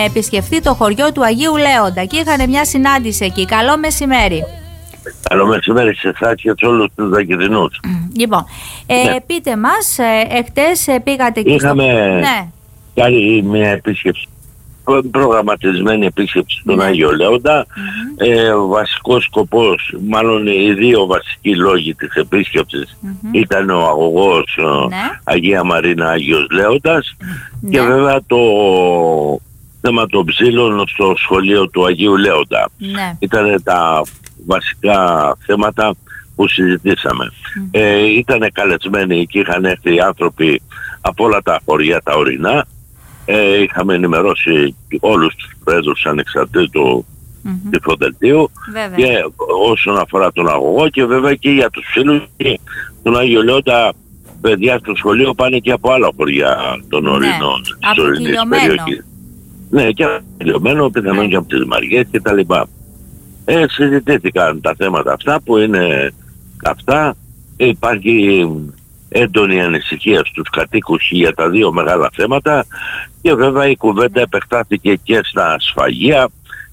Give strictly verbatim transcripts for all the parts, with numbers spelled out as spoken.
επισκεφτεί το χωριό του Αγίου Λέοντα και είχαν μια συνάντηση εκεί. Καλό μεσημέρι. Καλό μεσημέρι σε εσάς και σε όλους τους Δακηδινούς. Λοιπόν, ε, ναι. πείτε μας, ε, εχτες ε, πήγατε εκεί. Είχαμε στο... ναι. κάνει μια επίσκεψη, προγραμματισμένη επίσκεψη στον ναι. Άγιο Λέοντα. Mm-hmm. Ε, ο βασικός σκοπός, μάλλον οι δύο βασικοί λόγοι της επίσκεψης mm-hmm. ήταν ο αγωγός ναι. Αγία Μαρίνα Άγιος Λέοντας ναι. και βέβαια το θέμα των ψήλων στο σχολείο του Αγίου Λέοντα. Ναι. Ήταν τα βασικά θέματα που συζητήσαμε. Mm-hmm. Ε, ήταν καλεσμένοι και είχαν έρθει άνθρωποι από όλα τα χωριά τα ορεινά. Ε, είχαμε ενημερώσει όλους τους πρόεδρους ανεξαρτήτου mm-hmm. τυφοδελτίου και όσον αφορά τον αγωγό και βέβαια και για τους φίλους και τον Άγιο Λέοντα παιδιά στο σχολείο πάνε και από άλλα χωριά των ορεινών ναι. της ορεινής περιοχής. Ναι, και αποκυλιωμένο, πιθανόν ναι. και από τις Μαριές και τα λοιπά. Ε, συζητήθηκαν τα θέματα αυτά που είναι αυτά. Υπάρχει έντονη ανησυχία στους κατοίκους για τα δύο μεγάλα θέματα και βέβαια η κουβέντα επεκτάθηκε και στα σφαγεία,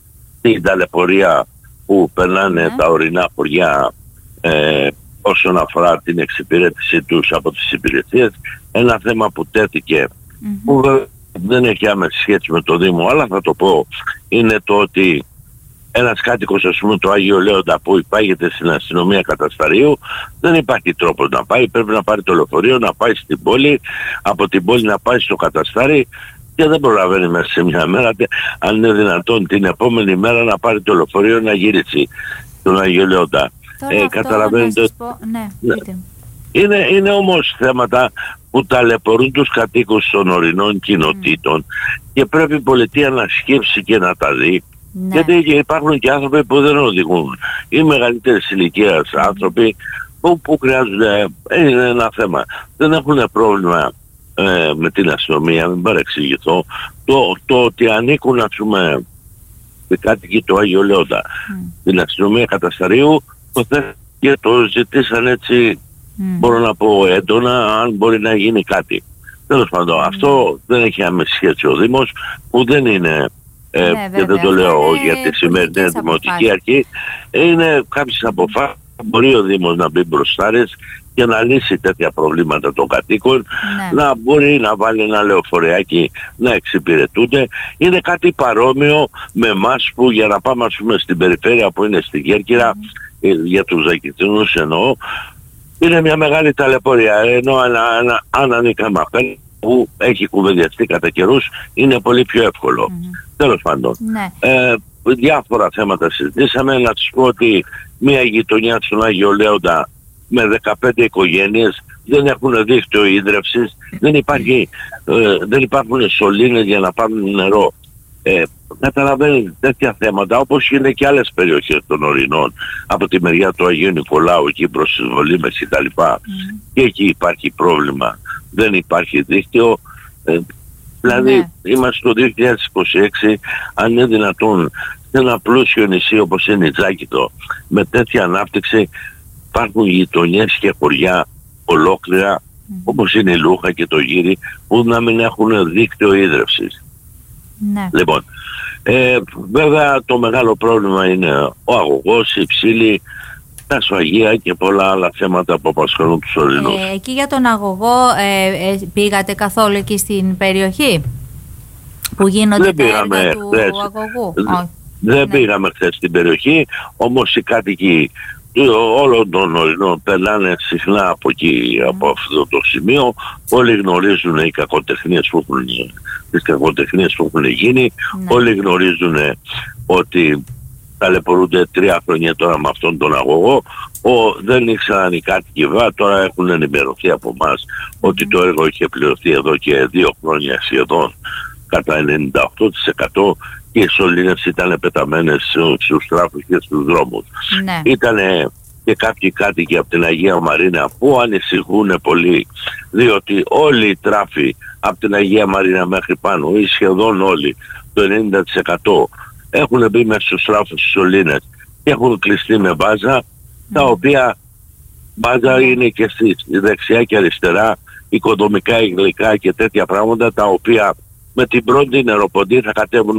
την ταλαιπωρία που περνάνε mm. τα ορεινά χωριά ε, όσον αφορά την εξυπηρέτηση τους από τις υπηρεσίες. Ένα θέμα που τέθηκε mm-hmm. που δεν έχει άμεση σχέση με το Δήμο, αλλά θα το πω, είναι το ότι ένας κάτοικος, ας πούμε, το Άγιο Λέοντα που υπάγεται στην αστυνομία Κατασταρίου, δεν υπάρχει τρόπος να πάει, πρέπει να πάρει το λεωφορείο, να πάει στην πόλη, από την πόλη να πάει στο Καταστάρι και δεν προλαβαίνει μέσα σε μια μέρα, αν είναι δυνατόν την επόμενη μέρα να πάρει το λεωφορείο να γυρίσει στον Άγιο Λέοντα. Ε, καταλαβαίνετε. Ναι, ναι. Είναι, είναι όμως θέματα που ταλαιπωρούν τους κατοίκους των ορεινών κοινοτήτων mm. και πρέπει η πολιτεία να σκέψει και να τα δει. Ναι. Γιατί υπάρχουν και άνθρωποι που δεν οδηγούν. Οι μεγαλύτερες ηλικίας mm. άνθρωποι που, που χρειάζονται, είναι ένα θέμα. Δεν έχουν πρόβλημα ε, με την αστυνομία, μην παρεξηγηθώ. Το, το ότι ανήκουν, ας πούμε, οι κάτοικοι του Άγιο Λέοντα, mm. την αστυνομία Κατασταρίου, το και το ζητήσαν έτσι, mm. μπορώ να πω έντονα, αν μπορεί να γίνει κάτι. Τέλος πάντων, mm. αυτό δεν έχει άμεση σχέση ο Δήμος, που δεν είναι, ε, ναι, και δεν το λέω είναι για τη σημερινή δημοτική αρχή, είναι κάποιες αποφάσεις που μπορεί ο Δήμος να μπει μπροστάρες και να λύσει τέτοια προβλήματα των κατοίκων, ναι. να μπορεί να βάλει ένα λεωφορεάκι να εξυπηρετούνται. Είναι κάτι παρόμοιο με εμάς που για να πάμε, ας πούμε, στην περιφέρεια που είναι στη Κέρκυρα, mm. για τους Δακηδινούς εννοώ, είναι μια μεγάλη ταλαιπωρία. Ενώ αν, αν, αν ανήκαμε απέναντι που έχει κουβεντιαστεί κατά καιρούς, είναι πολύ πιο εύκολο. Mm. Τέλος πάντων. Ναι. Ε, διάφορα θέματα συζητήσαμε. Να σας πω ότι μια γειτονιά στον Άγιο Λέοντα με δεκαπέντε οικογένειες δεν έχουν δίκτυο ίδρευσης, δεν, υπάρχει, ε, δεν υπάρχουν σωλήνες για να πάρουν νερό. Ε, καταλαβαίνετε τέτοια θέματα, όπως είναι και άλλες περιοχές των ορεινών, από τη μεριά του Αγίου Νικολάου εκεί προς τις Βολήμες και τα λοιπά. Mm. Και εκεί υπάρχει πρόβλημα, δεν υπάρχει δίκτυο. Ε, δηλαδή mm. είμαστε το δύο χιλιάδες είκοσι έξι, αν είναι δυνατόν σε ένα πλούσιο νησί όπως είναι η Τζάκητο, με τέτοια ανάπτυξη, υπάρχουν γειτονιές και χωριά ολόκληρα mm. όπως είναι η Λούχα και το Γύρι, που να μην έχουν δίκτυο ίδρευσης. Ναι. Λοιπόν, ε, βέβαια το μεγάλο πρόβλημα είναι ο αγωγός, η ψήλη, τα σφαγεία και πολλά άλλα θέματα που απασχολούν τους ορεινούς. Ε, εκεί για τον αγωγό ε, ε, πήγατε καθόλου εκεί στην περιοχή που γίνονται τα έργα του χθες, αγωγού? Δεν, δεν ναι. πήγαμε χθες στην περιοχή, όμως οι κάτοικοι όλων των ορεινών περνάνε συχνά από εκεί, mm. από αυτό το σημείο. Όλοι γνωρίζουν οι κακοτεχνίες που έχουν, τις κακοτεχνίες που έχουν γίνει. Mm. Όλοι γνωρίζουν ότι ταλαιπωρούνται τρία χρόνια τώρα με αυτόν τον αγωγό. Ο, δεν ήξεραν οι κάτοικοι, βέβαια τώρα έχουν ενημερωθεί από εμάς mm. ότι το έργο είχε πληρωθεί εδώ και δύο χρόνια σχεδόν κατά ενενήντα οκτώ τοις εκατό και οι σωλήνες ήταν πεταμένες στους τράφους και στους δρόμους. Ναι. Ήτανε και κάποιοι κάτοικοι από την Αγία Μαρίνα που ανησυχούν πολύ, διότι όλοι οι τράφοι από την Αγία Μαρίνα μέχρι πάνω, ή σχεδόν όλοι, το ενενήντα τοις εκατό έχουν μπει μέσα στους τράφους στις σωλήνες και έχουν κλειστεί με μπάζα, mm. τα οποία μπάζα mm. είναι και στη δεξιά και αριστερά, οικοδομικά, υλικά και τέτοια πράγματα, τα οποία με την πρώτη νεροποντή θα κατέβουν